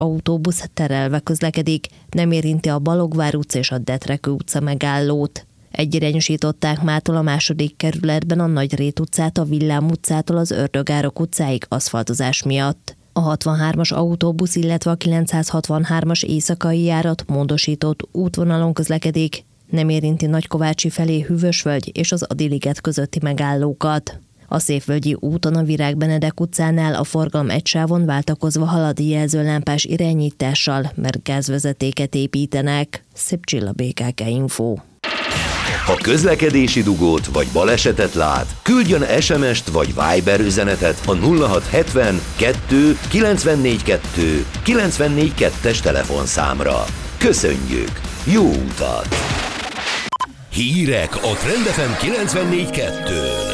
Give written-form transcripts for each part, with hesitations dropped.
autóbusz terelve közlekedik, nem érinti a Balogvár utca és a Detrekő utca megállót. Egyirányosították mától a 2. kerületben a Nagyrét utcát a Villám utcától az Ördögárok utcáig aszfaltozás miatt. A 63-as autóbusz, illetve a 963-as éjszakai járat módosított útvonalon közlekedik, nem érinti Nagykovácsi felé Hűvösvölgy és az Adi-liget közötti megállókat. A Szépvölgyi úton a Virág Benedek utcánál a forgalom egy sávon váltakozva halad jelzőlámpás irányítással, mert gázvezetéket építenek. Szép Csilla, BKK Info. Ha közlekedési dugót vagy balesetet lát, küldjön SMS-t vagy Viber üzenetet a 0670 2 94 2 94 2-es telefonszámra. Köszönjük! Jó utat! Hírek a Trend FM 94.2-n.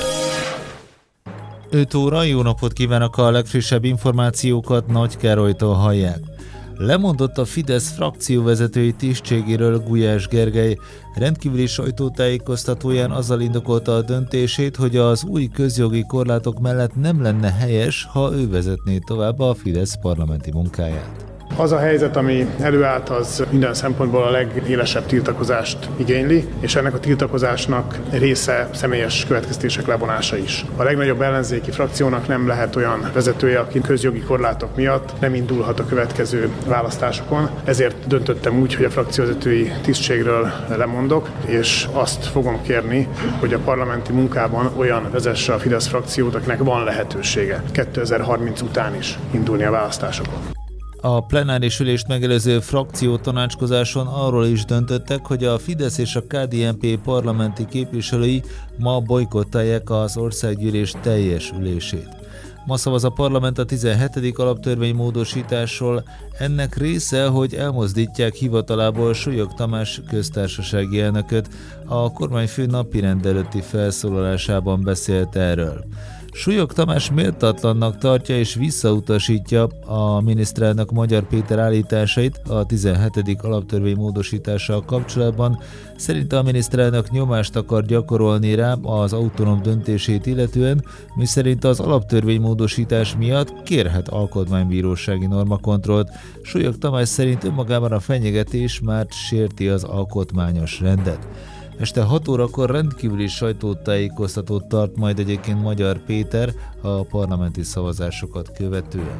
5 óra, jó napot kívánok, a legfrissebb információkat Nagy Károlytól hallják. Lemondott a Fidesz frakcióvezetői tisztségéről Gulyás Gergely. Rendkívüli sajtótájékoztatóján azzal indokolta a döntését, hogy az új közjogi korlátok mellett nem lenne helyes, ha ő vezetné tovább a Fidesz parlamenti munkáját. Az a helyzet, ami előállt, az minden szempontból a legélesebb tiltakozást igényli, és ennek a tiltakozásnak része személyes következtések levonása is. A legnagyobb ellenzéki frakciónak nem lehet olyan vezetője, aki közjogi korlátok miatt nem indulhat a következő választásokon. Ezért döntöttem úgy, hogy a frakcióvezetői tisztségről lemondok, és azt fogom kérni, hogy a parlamenti munkában olyan vezesse a Fidesz frakciót, akinek van lehetősége 2030 után is indulni a választásokon. A plenáris ülést megelőző frakciótanácskozáson arról is döntöttek, hogy a Fidesz és a KDNP parlamenti képviselői ma bojkottálják az országgyűlés teljes ülését. Ma szavaz a parlament a 17. alaptörvény módosításról. Ennek része, hogy elmozdítják hivatalából Súlyog Tamás köztársasági elnököt. A kormányfő napirend előtti felszólalásában beszélt erről. Súlyog Tamás méltatlannak tartja és visszautasítja a miniszterelnök Magyar Péter állításait a 17. alaptörvény módosítással kapcsolatban. Szerinte a miniszterelnök nyomást akar gyakorolni rá az autonóm döntését illetően, miszerint az alaptörvény módosítás miatt kérhet alkotmánybírósági normakontrollt. Súlyog Tamás szerint önmagában a fenyegetés már sérti az alkotmányos rendet. Este 6 órakor rendkívüli sajtótájékoztatót tart majd egyébként Magyar Péter a parlamenti szavazásokat követően.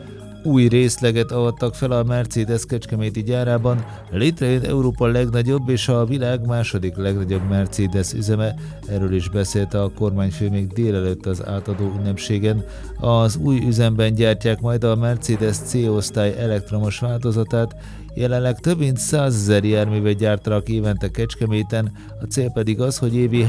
Új részleget avattak fel a Mercedes kecskeméti gyárában, létrejön Európa legnagyobb és a világ második legnagyobb Mercedes üzeme, erről is beszélt a kormányfő még délelőtt az átadó ünnepségen. Az új üzemben gyártják majd a Mercedes C-osztály elektromos változatát, jelenleg több mint 100 000 járművet gyártanak évente Kecskeméten, a cél pedig az, hogy évi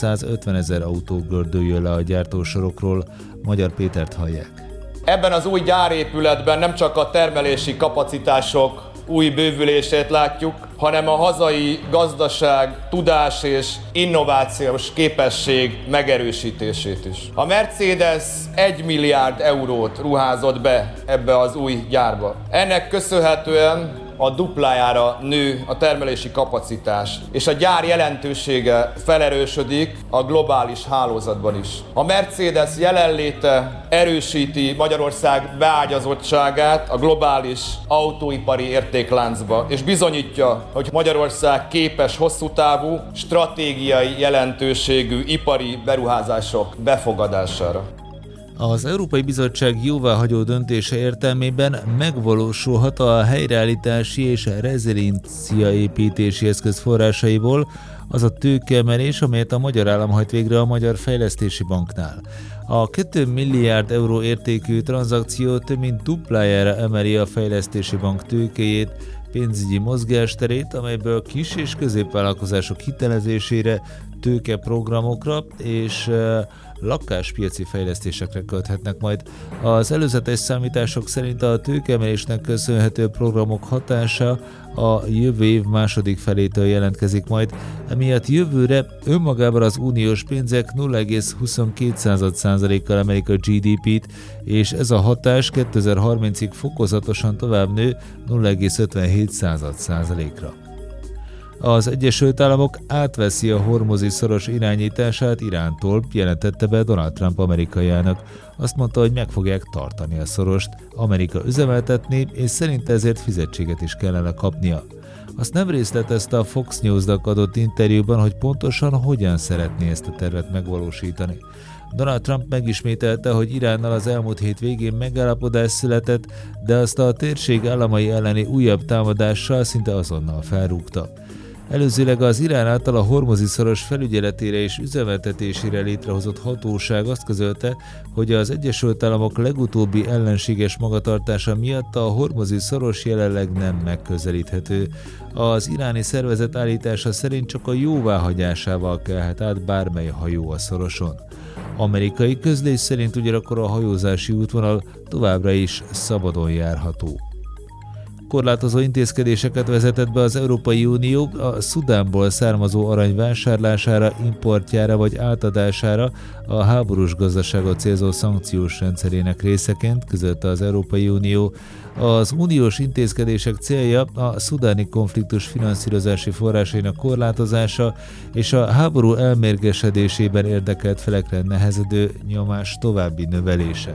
350 000 autó gördüljön le a gyártósorokról. Magyar Pétert hallják. Ebben az új gyárépületben nem csak a termelési kapacitások új bővülését látjuk, hanem a hazai gazdaság, tudás és innovációs képesség megerősítését is. A Mercedes 1 milliárd eurót ruházott be ebbe az új gyárba. Ennek köszönhetően a duplájára nő a termelési kapacitás, és a gyár jelentősége felerősödik a globális hálózatban is. A Mercedes jelenléte erősíti Magyarország beágyazottságát a globális autóipari értékláncba, és bizonyítja, hogy Magyarország képes hosszú távú, stratégiai jelentőségű ipari beruházások befogadására. Az Európai Bizottság jóváhagyó döntése értelmében megvalósulhat a helyreállítási és rezilienciaépítési eszköz forrásaiból az a tőkeemelés, amelyet a magyar állam hajt végre a Magyar Fejlesztési Banknál. A 2 milliárd euró értékű tranzakció több mint duplájára emeli a Fejlesztési Bank tőkéjét, pénzügyi mozgásterét, amelyből kis- és középvállalkozások hitelezésére, tőkeprogramokra és lakáspiaci fejlesztésekre költhetnek majd. Az előzetes számítások szerint a tőkeemelésnek köszönhető programok hatása a jövő év második felétől jelentkezik majd, emiatt jövőre önmagában az uniós pénzek 0,22%-kal emelik a GDP-t, és ez a hatás 2030-ig fokozatosan tovább nő 0,57%-ra. Az Egyesült Államok átveszi a Hormuzi szoros irányítását Irántól, jelentette be Donald Trump amerikai elnök. Azt mondta, hogy meg fogják tartani a szorost, Amerika üzemeltetni, és szerinte ezért fizetséget is kellene kapnia. Azt nem részletezte a Fox News-nak adott interjúban, hogy pontosan hogyan szeretné ezt a tervet megvalósítani. Donald Trump megismételte, hogy Iránnal az elmúlt hét végén megállapodás született, de azt a térség államai elleni újabb támadással szinte azonnal felrúgta. Előzőleg az Irán által a Hormuzi szoros felügyeletére és üzemeltetésére létrehozott hatóság azt közölte, hogy az Egyesült Államok legutóbbi ellenséges magatartása miatt a Hormuzi szoros jelenleg nem megközelíthető. Az iráni szervezet állítása szerint csak a jóváhagyásával kelhet át bármely hajó a szoroson. Amerikai közlés szerint ugyanakkor a hajózási útvonal továbbra is szabadon járható. Korlátozó intézkedéseket vezetett be az Európai Unió a Szudánból származó arany vásárlására, importjára vagy átadására a háborús gazdaságot célzó szankciós rendszerének részeként, közölte az Európai Unió. Az uniós intézkedések célja a szudáni konfliktus finanszírozási forrásainak korlátozása és a háború elmérgesedésében érdekelt felekre nehezedő nyomás további növelése.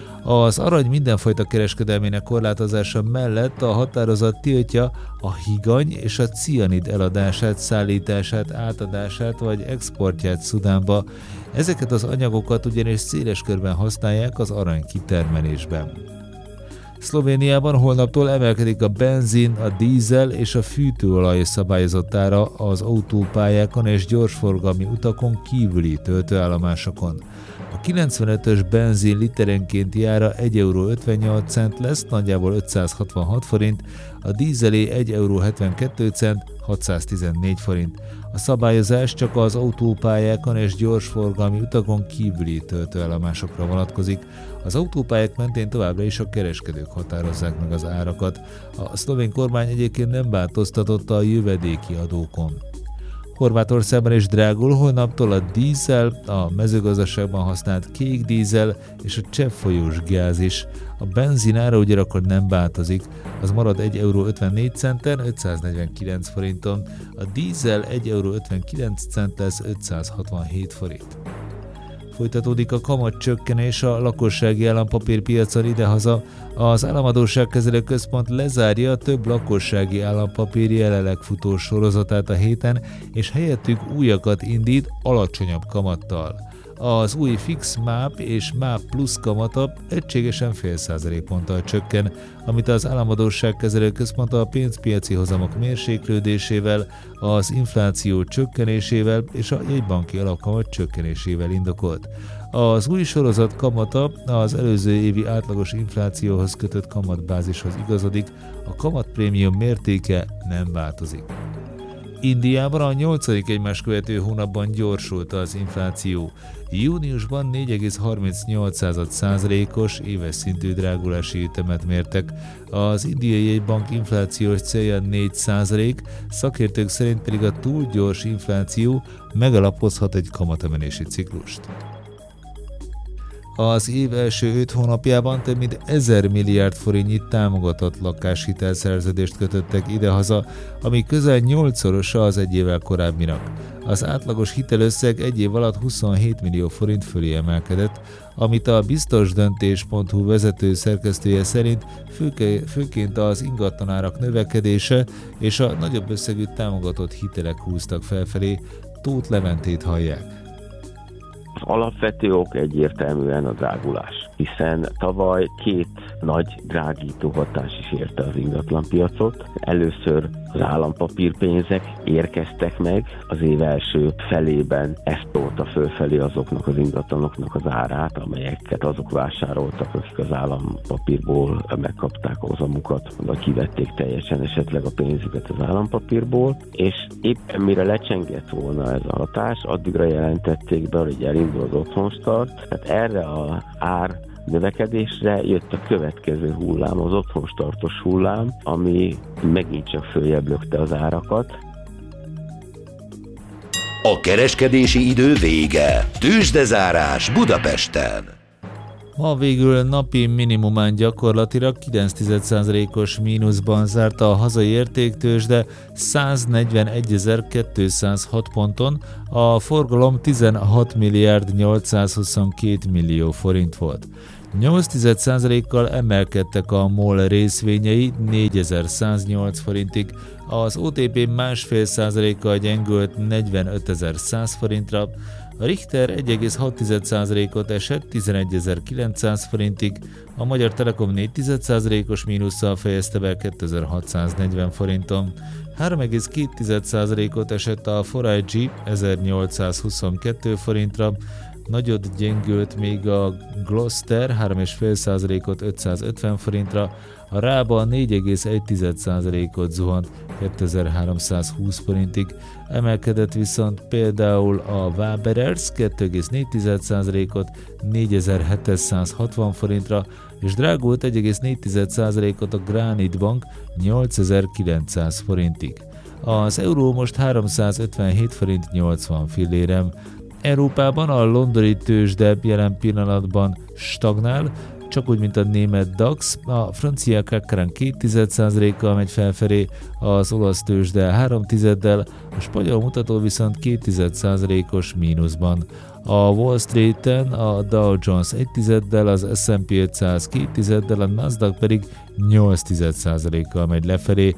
Az arany mindenfajta kereskedelmének korlátozása mellett a határozat tiltja a higany és a cianid eladását, szállítását, átadását vagy exportját Szudánba. Ezeket az anyagokat ugyanis széles körben használják az arany kitermelésben. Szlovéniában holnaptól emelkedik a benzin, a dízel és a fűtőolaj szabályozott ára az autópályákon és gyorsforgalmi utakon kívüli töltőállomásokon. A 95-ös benzin literenkénti ára 1,58 € lesz, nagyjából 566 forint, a dízelé 1,72 €, 614 forint. A szabályozás csak az autópályákon és gyorsforgalmi utakon kívüli töltőállomásokra vonatkozik. Az autópályák mentén továbbra is a kereskedők határozzák meg az árakat. A szlovén kormány egyébként nem változtatott a jövedéki adókon. Horvátországban is drágul holnaptól a dízel, a mezőgazdaságban használt kék dízel és a cseppfolyós gáz is. A benzin ára ugyanakkor nem változik, az marad 1,54 €, 549 forinton, a dízel 1,59 € lesz, 567 forint. Folytatódik a kamatcsökkenés a lakossági állampapírpiacon idehaza. Az Államadósságkezelő Központ lezárja a több lakossági állampapír jelenleg futó sorozatát a héten, és helyettük újakat indít alacsonyabb kamattal. Az új fix MÁP és MÁP plusz kamata egységesen 0,5%-ponttal csökken, amit az Államadósságkezelő Központ a pénzpiaci hozamok mérséklődésével, az infláció csökkenésével és a jegybanki alapkamat csökkenésével indokolt. Az új sorozat kamata az előző évi átlagos inflációhoz kötött kamatbázishoz igazodik, a kamatprémium mértéke nem változik. Indiában a 8. egymást követő hónapban gyorsult az infláció. Júniusban 4,38%-os éves szintű drágulási ütemet mértek. Az indiai jegybank inflációs célja 4%, szakértők szerint pedig a túl gyors infláció megalapozhat egy kamatemelési ciklust. Az év első 5 hónapjában több mint 1000 milliárd forintnyi támogatott lakáshitelszerződést kötöttek idehaza, ami közel 8-szorosa az egy évvel korábbinak. Az átlagos hitelösszeg egy év alatt 27 millió forint fölé emelkedett, amit a biztosdöntés.hu vezető szerkesztője szerint főként az ingatlanárak növekedése és a nagyobb összegű támogatott hitelek húztak felfelé. Tóth Leventét hallják. Az alapvető ok egyértelműen a drágulás, hiszen tavaly 2 nagy drágító hatás is érte az ingatlanpiacot. Először az állampapírpénzek érkeztek meg az év első felében, ez tolta fölfelé azoknak az ingatlanoknak az árát, amelyeket azok vásároltak, akik az állampapírból megkapták a hozamukat, vagy kivették teljesen esetleg a pénzüket az állampapírból, és éppen mire lecsengett volna ez a hatás, addigra jelentették be, hogy elindul az otthonstart, tehát erre az ár növekedésre jött a következő hullám, az otthonstartos hullám, ami megint csak följebb lökte az árakat. A kereskedési idő vége. Tőzsdezárás Budapesten. Ma végül napi minimumán gyakorlatilag 9,1%-os mínuszban zárt a hazai értéktőzsde 141.206 ponton, a forgalom 16 milliárd 822 millió forint volt. 0,8%-kal emelkedtek a MOL részvényei 4108 forintig, az OTP 1,5%-kal gyengült 45.100 forintra, a Richter 1,6%-ot esett 11.900 forintig, a Magyar Telekom 4,1%-os mínusszal fejezte be 2640 forinton, 3,2%-ot esett a 4iG 1822 forintra, nagyot gyengült még a Gloster 3,5%-ot 550 forintra, a Rába 4,1%-ot zuhant 2320 forintig, emelkedett viszont például a Waberers 2,4%-ot 4760 forintra, és drágult 1,4%-ot a Granite Bank 8900 forintig. Az euró most 357 forint 80 fillérem. Európában a londoni tőzsde jelen pillanatban stagnál, csak úgy, mint a német DAX, a francia CAC 2,1%-kal megy felfelé, az olasz tőzsde 3,1-del, a spanyol mutató viszont 2,1%-os mínuszban. A Wall Street-en a Dow Jones 1,1-del, az S&P 500 2,1-del, a Nasdaq pedig 0,8%-kal megy lefelé,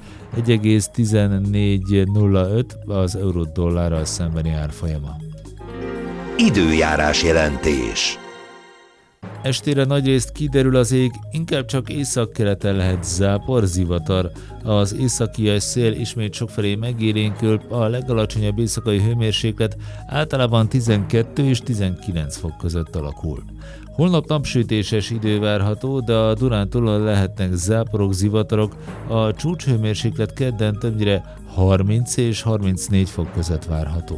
1,1405 az euró-dollárral szembeni árfolyama. Időjárás jelentés. Estére nagyrészt kiderül az ég, inkább csak északkeleten lehet zápor, zivatar. Az északias szél ismét sokfelé megélénkül, a legalacsonyabb éjszakai hőmérséklet általában 12 és 19 fok között alakul. Holnap napsütéses idő várható, de a Dunántúlon lehetnek záporok, zivatarok, a csúcshőmérséklet kedden többnyire 30 és 34 fok között várható.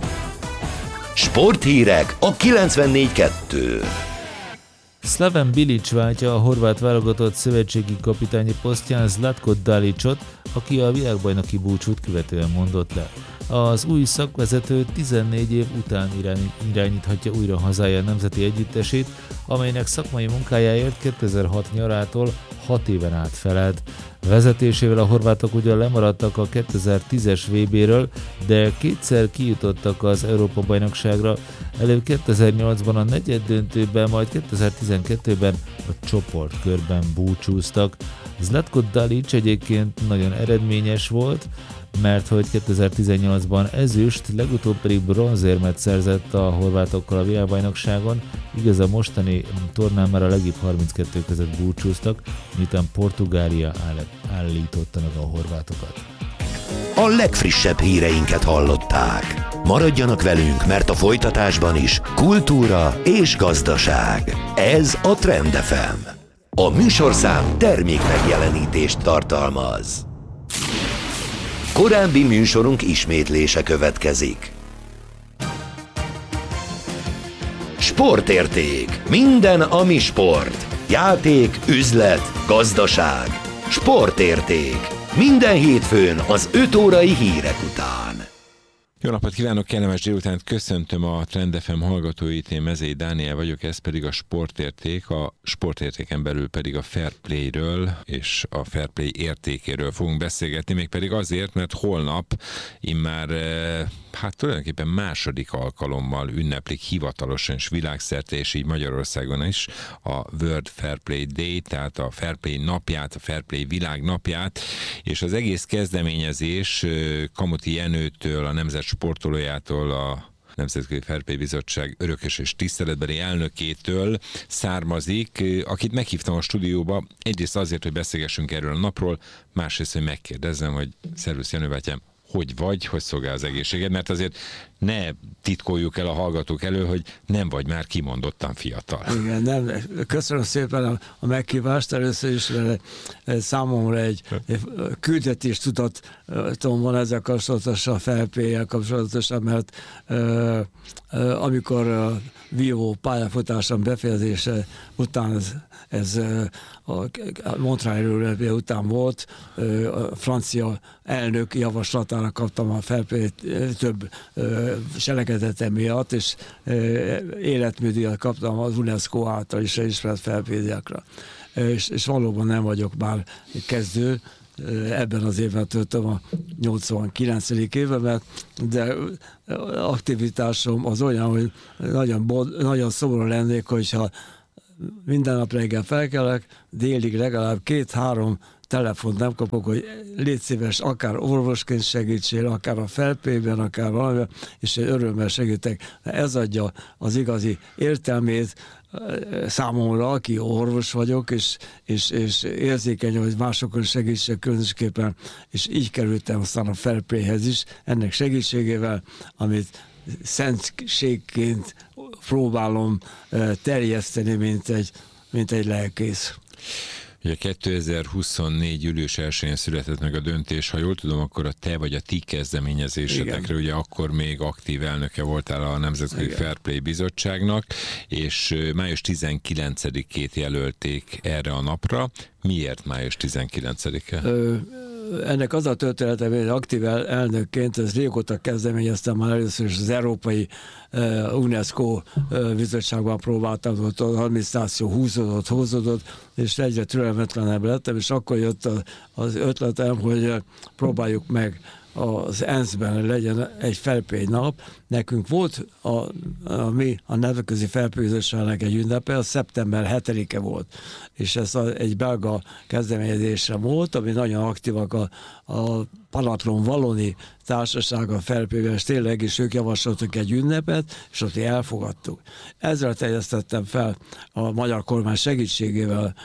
Sporthírek a 94.2. Slaven Bilic váltja a horvát válogatott szövetségi kapitányi posztján Zlatko Dalicot, aki a világbajnoki búcsút követően mondott le. Az új szakvezető 14 év után irányíthatja újra hazája nemzeti együttesét, amelynek szakmai munkájáért 2006 nyarától 6 éven át felelt. Vezetésével a horvátok ugyan lemaradtak a 2010-es VB-ről, de kétszer kijutottak az Európa-bajnokságra, előbb 2008-ban a negyeddöntőben, majd 2012-ben a csoportkörben búcsúztak. Zlatko Dalic egyébként nagyon eredményes volt, mert hogy 2018-ban ezüst, legutóbb pedig bronzérmet szerzett a horvátokkal a világbajnokságon, igaz a mostani tornán már a legjobb 32 között búcsúztak, miután Portugália állította meg a horvátokat. A legfrissebb híreinket hallották. Maradjanak velünk, mert a folytatásban is kultúra és gazdaság. Ez a Trend FM. A műsorszám termék megjelenítést tartalmaz. Korábbi műsorunk ismétlése következik. Sportérték. Minden, ami sport. Játék, üzlet, gazdaság. Sportérték. Minden hétfőn az 5 órai hírek után. Jó napot kívánok, kellemes délutánt, köszöntöm a Trend FM hallgatóit, én Mezei Dániel vagyok, ez pedig a Sportérték, a Sportértéken belül pedig a Fair Play-ről és a Fair Play értékéről fogunk beszélgetni, mégpedig azért, mert holnap immár tulajdonképpen második alkalommal ünneplik hivatalosan és világszerte, és így Magyarországon is a World Fair Play Day, tehát a Fair Play napját, a Fair Play világnapját, és az egész kezdeményezés Kamuti Jenőtől, a nemzet sportolójától, a Nemzetközi Fair Play Bizottság örökös és tiszteletbeli elnökétől származik, akit meghívtam a stúdióba, egyrészt azért, hogy beszélgessünk erről a napról, másrészt, hogy megkérdezzem, hogy szervusz Jenő bátyám, hogy vagy, hogy szolgál az egészséged, mert azért ne titkoljuk el a hallgatók elő, hogy nem vagy már kimondottan fiatal. Igen, nem, köszönöm szépen a meghívást, először is számomra egy küldetést tudatom van ezzel kapcsolatosan, a Fair Play-jel kapcsolatosan, mert amikor a vívó pályafutásom befejezése után ez a Montreal után volt, a francia elnök javaslatára kaptam a Fair Play több cselekedete miatt, és életműdíjat kaptam az UNESCO által is ismert felpédiákra. És valóban nem vagyok már kezdő, ebben az évben töltöm a 89. évemet, de aktivitásom az olyan, hogy nagyon szomorú lennék, hogyha minden nap reggel felkelek, délig legalább 2-3 telefont nem kapok, hogy légy szíves, akár orvosként segítsél, akár a felpében, akár valamivel, és én örömmel segítek. Ez adja az igazi értelmét számomra, aki orvos vagyok, és érzékeny, hogy másokon segítsek különösképpen, és így kerültem aztán a felpléhez is, ennek segítségével, amit szentségként próbálom terjeszteni, mint egy lelkész. Ugye 2024. július 1-én született meg a döntés, ha jól tudom, akkor a te vagy a ti kezdeményezésetekre, ugye akkor még aktív elnöke voltál a Nemzetközi Fair Play Bizottságnak, és május 19-ét jelölték erre a napra. Miért május 19-e? Ennek az a története, hogy aktív elnökként, ez régóta kezdeményeztem már először is az Európai UNESCO bizottságban próbáltam, ott az adminisztráció húzódott, és egyre türelmetlenebb lettem, és akkor jött az ötletem, hogy próbáljuk meg az ENSZ-ben legyen egy felpély nap. Nekünk volt a Nemzetközi Felpély Bizottságnak egy ünnepe, az szeptember 7-e volt, és ez egy belga kezdeményezésre volt, ami nagyon aktívak a Palatlon Valoni társasága felpélyben, és tényleg is ők javasoltak egy ünnepet, és ott elfogadtuk. Ezzel terjesztettem fel a magyar kormány segítségével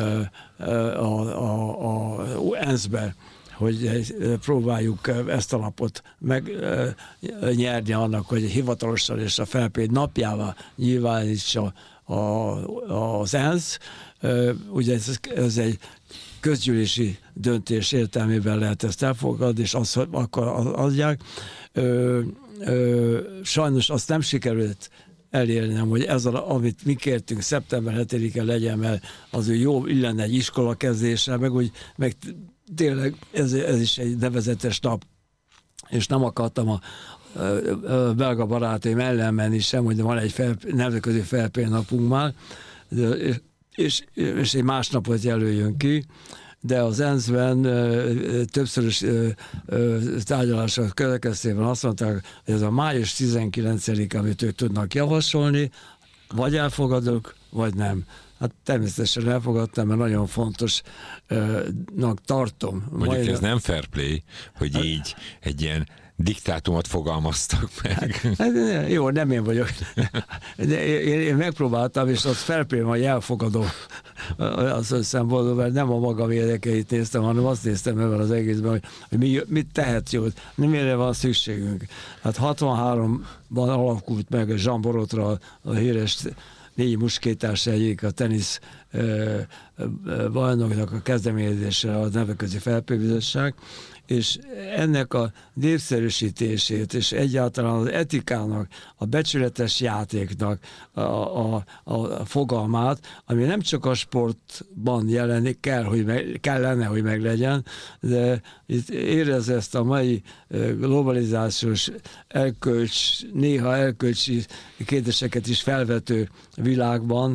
a ENSZ-be, hogy próbáljuk ezt a napot megnyerni annak, hogy hivatalosan és a felpély napjává nyilvánítsa az ENSZ. Ugye ez egy közgyűlési döntés értelmében lehet ezt elfogadni, és azt akkor adják. Sajnos azt nem sikerült elérnem, hogy ez, amit mi kértünk, szeptember 7-e legyen, mert az jó illene egy iskola kezdése, meg tényleg ez is egy nevezetes nap, és nem akartam a belga barátaim ellen menni sem, hogy van egy nemzetközi felpély napunk már, és egy más napot jelöljön ki, de az ENSZ-ben többszörös tárgyalások következtében azt mondták, hogy ez a május 19-e, amit ők tudnak javasolni, vagy elfogadok, vagy nem. Hát természetesen elfogadtam, mert nagyon fontosnak tartom. Mondjuk ez nem fair play, hogy így egy ilyen diktátumot fogalmaztak meg. Hát, jó, nem én vagyok. De én megpróbáltam, és az fair play, hogy elfogadom az szempontból, mert nem a magam érdekeit néztem, hanem azt néztem ebben az egészben, hogy mit tehet jót, mire van szükségünk. Hát 63-ban alakult meg a Jean Borotra, a híres 4 muskétás egyik, a tenisz bajnoknak a kezdeményezése a Nemzetközi Felpély Bizottság, és ennek a népszerűsítését, és egyáltalán az etikának, a becsületes játéknak a fogalmát, ami nem csak a sportban jelenik, kellene, hogy meglegyen, de itt érez ezt a mai globalizációs néha erkölcsi kérdéseket is felvető világban,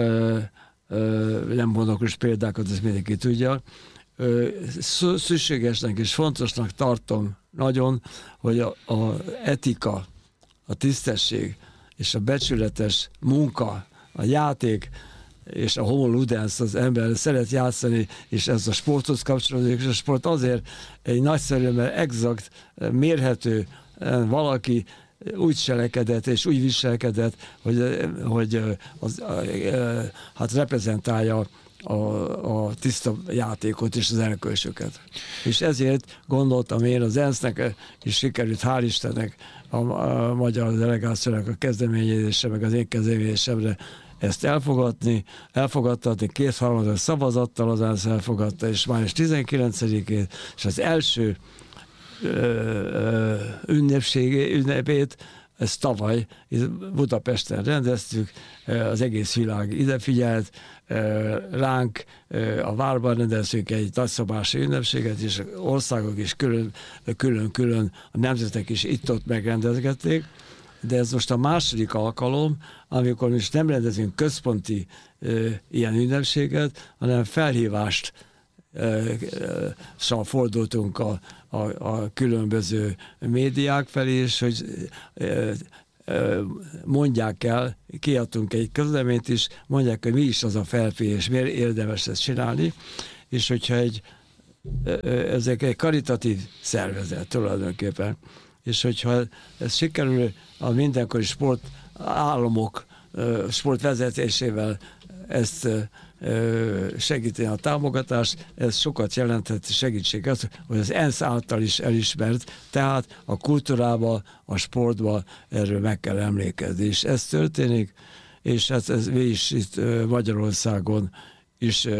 nem mondok most példákat, ezt mindenki tudja, szükségesnek és fontosnak tartom nagyon, hogy a etika, a tisztesség és a becsületes munka, a játék és a homo ludens, az ember szeret játszani, és ez a sporthoz kapcsolódik, és a sport azért egy nagyszerű, mert exakt, mérhető, valaki úgy cselekedett és úgy viselkedett, hogy hát reprezentálja a tiszta játékot és az erkölcsöket. És ezért gondoltam én, az ENSZ-nek is sikerült, hál' Istennek, a magyar delegációnak a kezdeményezése, meg az én kezdeményezésemre ezt elfogadtatni, 2/3 szavazattal az ENSZ elfogadta, és május 19-én, és az első ünnepét ezt tavaly Budapesten rendeztük, az egész világ ide figyelt, ránk a várban rendeztünk egy nagyszabási ünnepséget, és országok is külön-külön, a nemzetek is itt-ott megrendezgették, de ez most a második alkalom, amikor most nem rendezünk központi ilyen ünnepséget, hanem felhívást fordultunk a különböző médiák felé, és hogy mondják el, kiadtunk egy közleményt is, mondják, hogy mi is az a fair play, és miért érdemes ezt csinálni, és hogyha ezek egy karitatív szervezet tulajdonképpen, és hogyha ez sikerül a mindenkori sportállamok sportvezetésével ezt segíteni a támogatást, ez sokat jelenthet segítséget, hogy az ENSZ által is elismert, tehát a kultúrába, a sportba erről meg kell emlékezni, és ez történik, és ez mi is itt Magyarországon is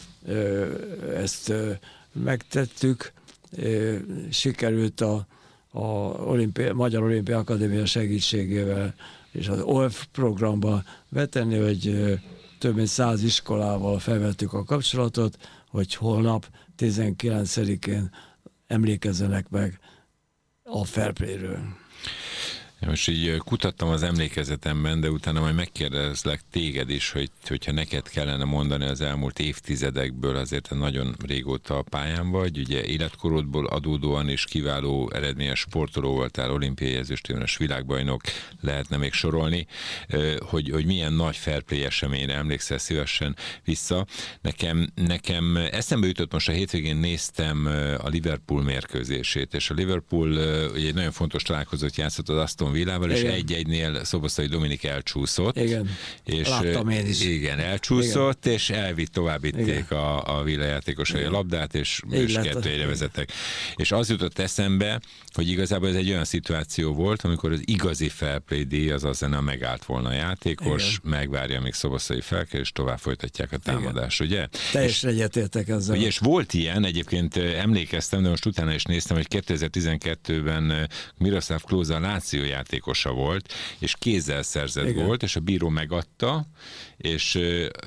ezt megtettük, sikerült a Magyar Olimpia Akadémia segítségével és az OLF programba betenni, hogy több mint 100 iskolával felvettük a kapcsolatot, hogy holnap 19-én emlékezzenek meg a fair play-ről. Most így kutattam az emlékezetemben, de utána majd megkérdezlek téged is, hogyha neked kellene mondani az elmúlt évtizedekből, azért nagyon régóta a pályán vagy, ugye életkorodból adódóan is kiváló eredményes sportoló voltál, olimpiai ezüstérmes világbajnok, lehetne még sorolni, hogy milyen nagy fair play eseményre emlékszel szívesen vissza. Nekem eszembe jutott, most a hétvégén néztem a Liverpool mérkőzését, és a Liverpool ugye egy nagyon fontos találkozót játszott az Aston Villával, és 1-1-nél Szoboszlai Dominik elcsúszott. Igen, és láttam én is. Igen, elcsúszott, és továbbvitték a Villa játékosai a labdát, és 2-1-re vezettek. És az jutott eszembe, hogy igazából ez egy olyan szituáció volt, amikor az igazi fair play díj az lenne, megállt volna a játékos, megvárja, amíg Szoboszlai felkel, és tovább folytatják a támadást, ugye? Teljesen egyetértek ezzel. Ugye, és volt ilyen, egyébként emlékeztem, de most utána is néztem, hogy 2012-ben Miroslav Klose a Láció játékosa volt, és kézzel szerzett volt, és a bíró megadta, és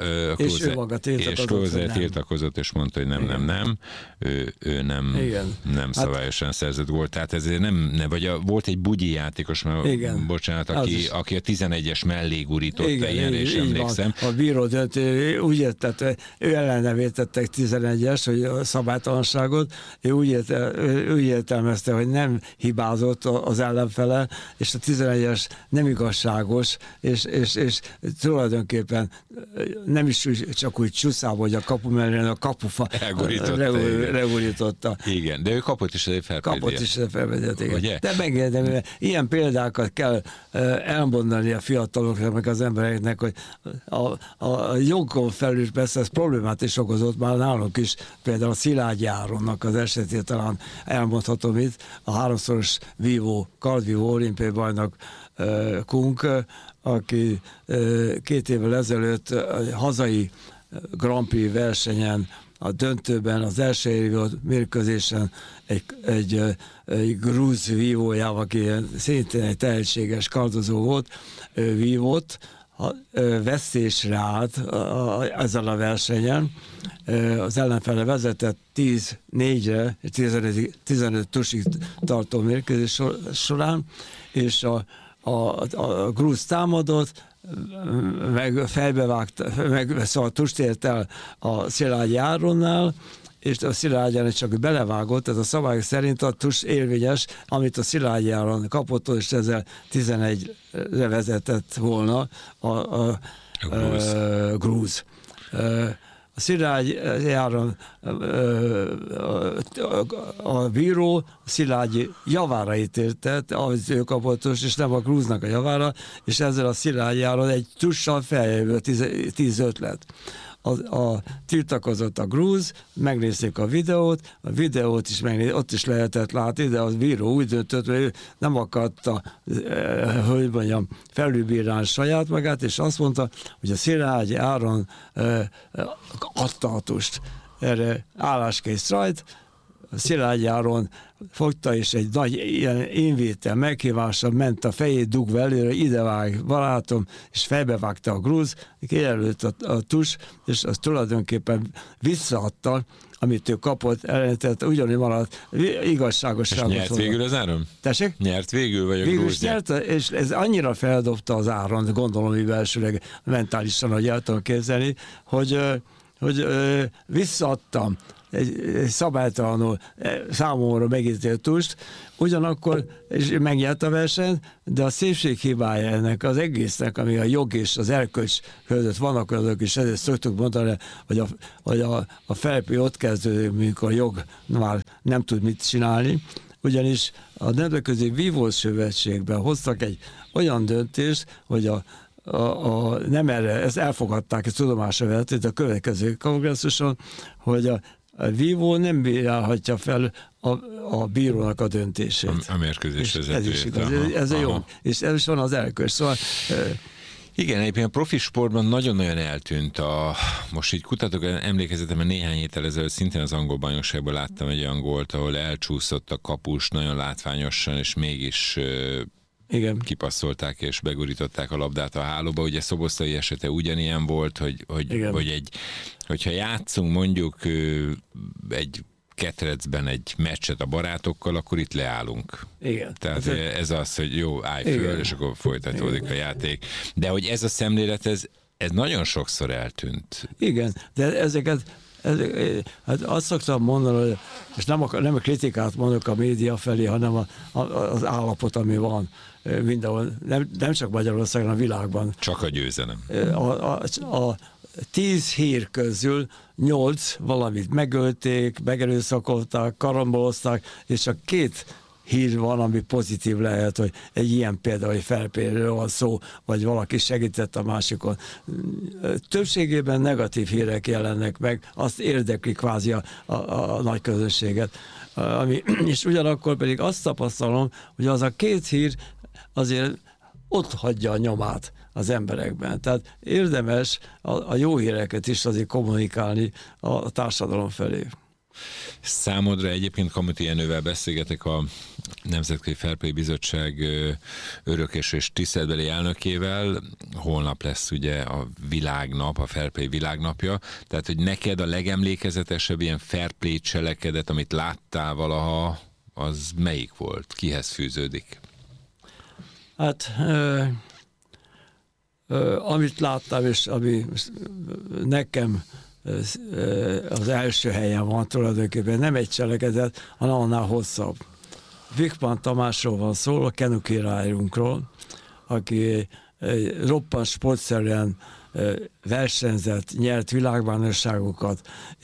Klose tiltakozott, és mondta, hogy nem, ő nem szabályosan szerzett gólt. Tehát ez volt egy bugyi játékos, bocsánat, aki a 11-es mellé gurította, ilyen, és emlékszem. A bíró döntő úgy értette, ő ellenevétettek 11-es, hogy a szabálytalanságot, ő úgy értelmezte, hogy nem hibázott az ellenfele, és a 11-es nem igazságos, és tulajdonképpen nem is csak úgy csúszába, hogy a kapu mellé, a kapufa regurította. Igen, de ő kapott is egy felpéldát. Kapott is egy felpéldát, igen. De megérdemel, ilyen példákat kell elmondani a fiataloknak, meg az embereknek, hogy a jogon felül persze ez problémát is okozott már nálunk is, például a Szilágyi Áronnak az esetét talán elmondhatom itt, a 3-szoros kardvívó olimpiai bajnok Kunk, aki 2 évvel ezelőtt a hazai Grand Prix versenyen, a döntőben, az első évi mérkőzésen egy grúz vívójával, aki szintén egy tehetséges kardozó volt, vívott, vesztésre állt ezen a versenyen. Az ellenfele vezetett 10-4-re, 15 tusig tartó mérkőzés során, és a grúz támadott, meg fejbevágta, szóval tust ért el a Szilágyi Áronnál, és a Szilágyi Áron csak belevágott, ez a szabályok szerint a tus érvényes, amit a Szilágyi Áron kapott, és ezzel 11-re vezetett volna a grúz. A Szilágyi Áron a bíró a Szilágyi javára ítélte, az ő kapott, és nem a grúznak a javára, és ezzel a Szilágyi Áron egy tussal feljövő 10-5 lett. Tiltakozott a grúz, megnézték a videót is ott is lehetett látni, de a bíró úgy döntött, hogy ő nem akarta, hogy mondjam, felülbírálni saját magát, és azt mondta, hogy a Szilágyi Áron adta a tust. Erre álláskész rajt, Szilágyáron fogta, és egy nagy ilyen énvétel meghívással ment a fejét dugva előre, idevág barátom, és fejbevágta a grúz, kijelölt a tus, és az tulajdonképpen visszaadta, amit ő kapott, tehát ugyanúgy maradt igazságosságot. És nyert végül az áron? Tessék? Nyert végül, vagy a végül grúz nyert, és ez annyira feldobta az áron, gondolom, hogy belsőleg mentálisan, hogy el tudom képzelni, hogy visszaadtam egy szabálytalanul számomra megítélt tust, ugyanakkor és megnyert a versenyt, de a szépség hibája ennek az egésznek, ami a jog és az erkölcs között vannak azok, és ezért szoktuk mondani, hogy a felpé ott kezdődik, amikor a jog már nem tud mit csinálni, ugyanis a Nemzetközi Vívó Szövetségben hoztak egy olyan döntést, hogy nem erre, ezt elfogadták, ezt tudomásra vették a következő kongresszuson, hogy a vívó nem bírálhatja fel a bírónak a döntését. A mérkőzés vezetőjét. Ez jó. És ez is van az erkölcs. Szóval, igen, egyébként a profi sportban nagyon-nagyon eltűnt most így kutatok, emlékezetemben néhány héttel ezelőtt szintén az angol bajnokságban láttam egy olyan gólt, ahol elcsúszott a kapus nagyon látványosan, és mégis igen, kipasszolták és begurították a labdát a hálóba. Ugye Szoboszlai esete ugyanilyen volt, hogyha játszunk mondjuk egy ketrecben egy meccset a barátokkal, akkor itt leállunk. Igen. Tehát ez az, hogy jó, állj föl, igen, és akkor folytatódik a játék. De hogy ez a szemlélet, ez nagyon sokszor eltűnt. Igen, de hát azt szoktam mondani, és nem a kritikát mondok a média felé, hanem az állapot, ami van mindenhol, nem csak Magyarországon, a világban. Csak a győzelem. A 10 hír közül 8 valamit megölték, megerőszakolták, karambolozták, és csak 2 hír van, ami pozitív lehet, hogy egy ilyen például, hogy felpérről van szó, vagy valaki segített a másikon. Többségében negatív hírek jelennek meg, azt érdekli kvázi a nagy közönséget. És ugyanakkor pedig azt tapasztalom, hogy az a 2 hír azért ott hagyja a nyomát az emberekben. Tehát érdemes a jó híreket is azért kommunikálni a társadalom felé. Számodra egyébként Kamuti Jenővel beszélgetek, a Nemzetközi Fair Play Bizottság örökös és tiszteletbeli elnökével. Holnap lesz ugye a világnap, a Fair Play világnapja. Tehát, hogy neked a legemlékezetesebb ilyen fair play cselekedet, amit láttál valaha, az melyik volt? Kihez fűződik? Hát amit láttam, és ami nekem az első helyen van tulajdonképpen, nem egy cselekedet, hanem annál hosszabb. Vikman Tamásról van szó, a Kenu királyunkról, aki roppant sportszerűen versenyzett, nyert világbajnokságokat,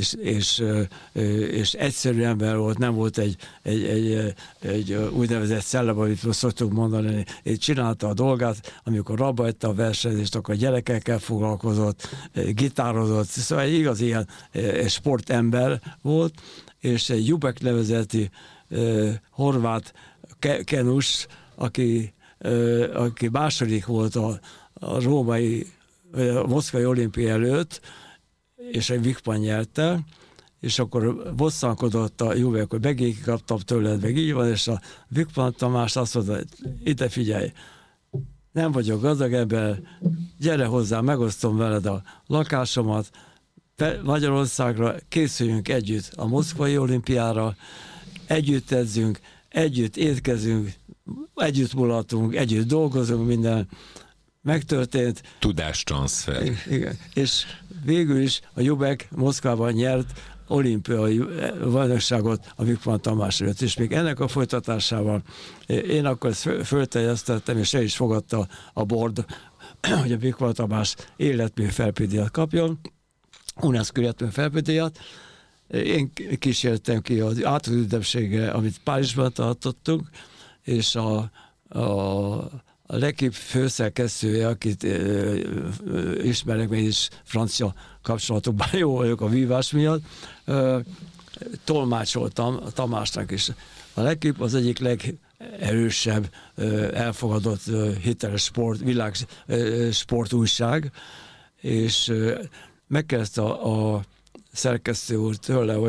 és egyszerű ember volt, nem volt egy úgynevezett szellem, amit most szoktuk mondani, és csinálta a dolgát, amikor rabbahagyta a versenyzést, akkor gyerekekkel foglalkozott, gitározott, szóval egy igaz ilyen sportember volt, és egy Jubek nevezeti horvát kenus, aki második volt a római, a moszkvai olimpia előtt, és egy Vikman nyerte, és akkor bosszankodott a Jubek, hogy megint kaptam tőled, meg így van, és a Vikman Tamás azt mondta, hogy ide figyelj, nem vagyok gazdag ember, gyere hozzá, megosztom veled a lakásomat, Magyarországra készüljünk együtt a moszkvai olimpiára, együtt edzünk, együtt étkezünk, együtt mulatunk, együtt dolgozunk, minden megtörtént. Tudástranszfer. Igen. És végül is a Jubek Moszkvában nyert olimpiai bajnokságot a Vikman Tamás előtt, és még ennek a folytatásával én akkor ezt fölteljesztettem, és el is fogadta a board, hogy a Vikman Tamás életmű felpédiát kapjon, UNESCO életmű felpédiát. Én kísértem ki az átüldepségre, amit Párizsban tartottunk, és a L'Équipe főszerkesztője, akit ismerek, mert is francia kapcsolatokban jó vagyok a vívás miatt, tolmácsoltam a Tamásnak is. A L'Équipe az egyik legerősebb, elfogadott, hiteles világ sportújság, és megkezdte a szerkesztő úr tőle, hogy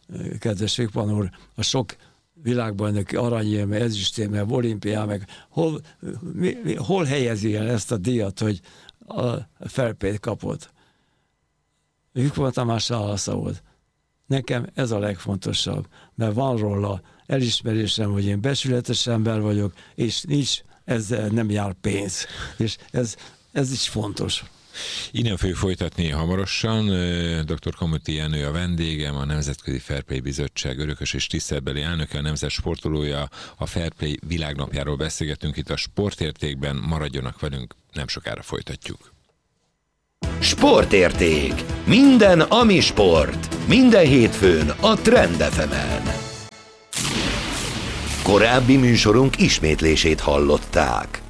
kedves Vikman úr, a sok világbajnoki aranyérme, ezüstérme, olimpián, meg hol helyezi el ezt a díjat, hogy a fair play-t kapott? Vikman Tamás válasza volt. Nekem ez a legfontosabb, mert van róla elismerésem, hogy én becsületes ember vagyok, és ezzel nem jár pénz. És ez is fontos. Innen fogjuk folytatni hamarosan. Dr. Kamuti Jenő a vendégem, a Nemzetközi Fair Play Bizottság örökös és tiszteletbeli elnöke, a nemzet sportolója. A Fair Play világnapjáról beszélgetünk itt a Sportértékben. Maradjanak velünk, nem sokára folytatjuk. Sportérték. Minden, ami sport. Minden hétfőn a Trend FM-en. Korábbi műsorunk ismétlését hallották.